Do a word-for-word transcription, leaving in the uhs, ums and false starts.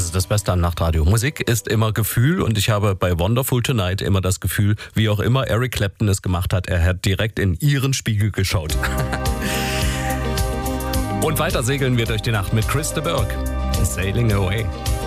Das ist das Beste an Nachtradio. Musik ist immer Gefühl und ich habe bei Wonderful Tonight immer das Gefühl, wie auch immer Eric Clapton es gemacht hat, er hat direkt in ihren Spiegel geschaut. Und weiter segeln wir durch die Nacht mit Chris de Burgh. Sailing Away.